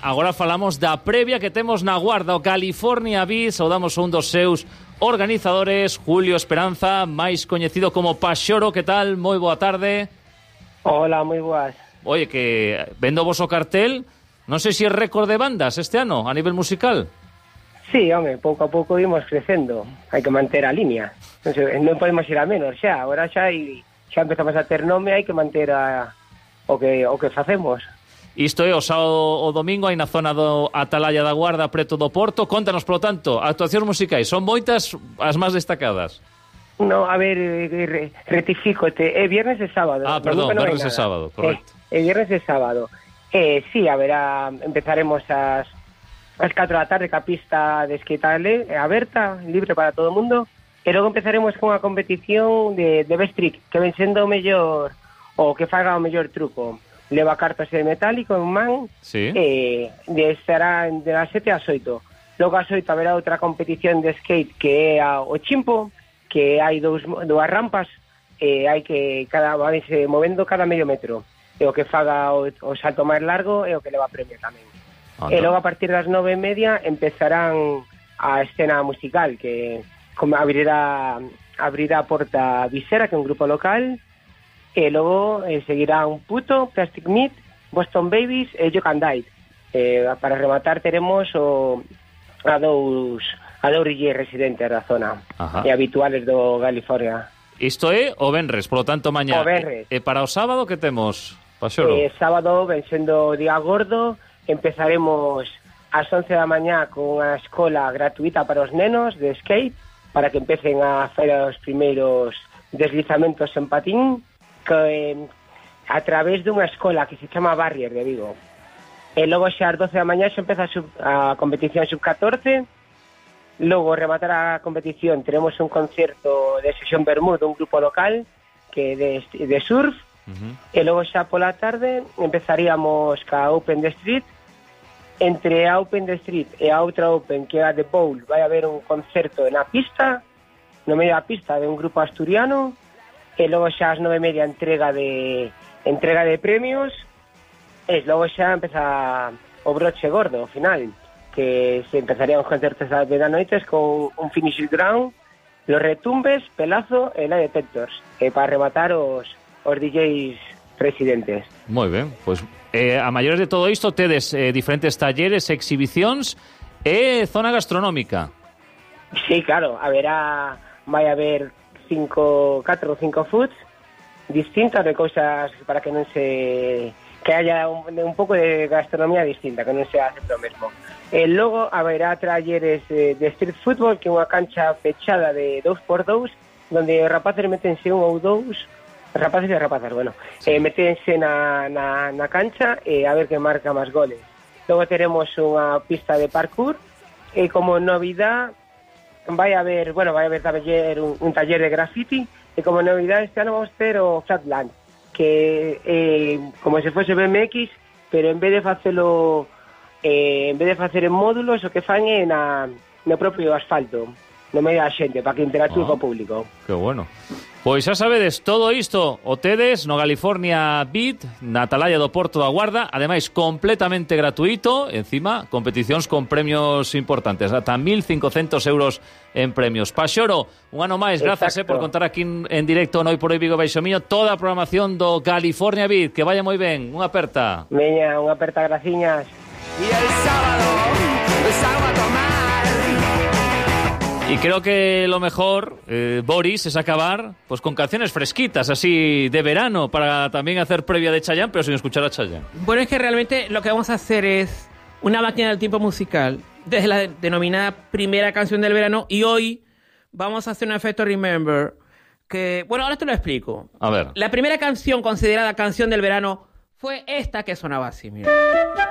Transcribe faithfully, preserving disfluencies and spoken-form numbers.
agora falamos da previa que temos na Guarda, o California Beat. Saudamos a un dos seus organizadores, Julio Esperanza, máis coñecido como Paxoro. Que tal? Moi boa tarde. Hola, moi boas. Oye, que vendo vos o cartel, non sei se é récord de bandas este ano a nivel musical. Sí, home, pouco a pouco imos crecendo. Hai que manter a línea. Non, sei, non podemos ir a menos xa. Agora xa hai, xa empezamos a ter nome, hai que manter a, o que o que facemos. Isto é o sábado o domingo aí na zona do Atalaya da Guarda, preto do Porto. Contanos, polo tanto, actuacións musicais. Son moitas as máis destacadas. No, a ver, re, rectifícote. É viernes e sábado. Ah, perdón, no viernes e sábado, correcto. É, é viernes e sábado. Eh, sí, a ver, a, empezaremos as as catro da tarde, que a pista de skate é aberta, libre para todo o mundo, e logo empezaremos con a competición de, de best trick, que ven sendo o mellor, o que faga o mellor truco. Leva cartas de metálico en man, sí. E de estará de las sete ás oito. Logo ás oito haberá outra competición de skate que é a, o chimpo, que hai dous, dúas rampas, e hai que cada vai se movendo cada medio metro. E o que faga o, o salto máis largo é o que leva premio tamén. Ah, e logo a partir das nove e media empezarán a escena musical, que como abrirá abrirá a porta Visera, que é un grupo local, e logo eh, seguirá un puto, Plastic Meat, Boston Babies e You Can Die. Eh, para rematar teremos o, a dous a dous D J residentes da zona. Ajá. E habituales do California. Isto é o venres, polo tanto mañá. O venres. E, e para o sábado que temos, Paxoro? Eh, sábado, ven sendo día gordo, empezaremos ás once da mañá con a escola gratuita para os nenos de skate, para que empecen a hacer os primeiros deslizamentos en patín, que eh, a través dunha escola que se chama Barrier de Vigo. E logo xa ás doce da mañá xa empeza a, sub, a competición sub catorce. Logo, rematar a competición, tenemos un concierto de sesión Bermud, un grupo local que de, de surf. Uh-huh. E logo xa pola tarde empezaríamos ca Open the Street. Entre a Open the Street e a outra Open, que é a The Bowl, vai haber un concerto na pista, no medio da pista, de un grupo asturiano. E logo xa ás nove e media entrega de entrega de premios. E logo xa empeza o broche gordo, o final, que se empezarían os concertos a da noites con un finish ground, los retumbes, pelazo e light detectors, e para rematar os os D Js residentes. Moi ben, pois pues, eh, a maiores de todo isto tedes eh, diferentes talleres, exhibicións e zona gastronómica. Sí, claro, haberá, vai haber cinco, catro ou cinco foods distintas de cousas para que non se que haya un, un pouco de gastronomía distinta, que non sea sempre o mesmo. E logo haberá talleres eh, de street football, que é unha cancha pechada de dous por dous, donde os rapaces metense un ou dous, rapaces e rapazas, bueno, sí. eh, metense na, na, na cancha e a ver que marca máis goles. Logo teremos unha pista de parkour e como novidade vai haber, bueno, vai haber taller, un, un taller de graffiti e como novidade este ano vamos ter o Flatland, que é eh, como se fose B M X, pero en vez de facelo eh, en vez de facer en módulos, o que fan é na, no propio asfalto, no medio da xente, para que interactúe co público. Que bueno. Pois xa sabedes, todo isto o tedes no California Beat, na Atalaya do Porto da Guarda, ademais completamente gratuito, encima competicións con premios importantes, ata mil cincocentos euros en premios. Paxoro, un ano máis, grazas eh, por contar aquí en, en directo no Hoy por Hoy Vigo Baixo Miño toda a programación do California Beat, que vaya moi ben, unha aperta. Veña, unha aperta, graciñas. Y el sábado, el sábado a tomar. Y creo que lo mejor, eh, Boris, es acabar pues con canciones fresquitas, así de verano, para también hacer previa de Chayanne, pero sin escuchar a Chayanne. Bueno, es que realmente lo que vamos a hacer es una máquina del tiempo musical, desde la denominada primera canción del verano, y hoy vamos a hacer un efecto Remember, que, bueno, ahora te lo explico. A ver. La primera canción considerada canción del verano fue esta que sonaba así, mira.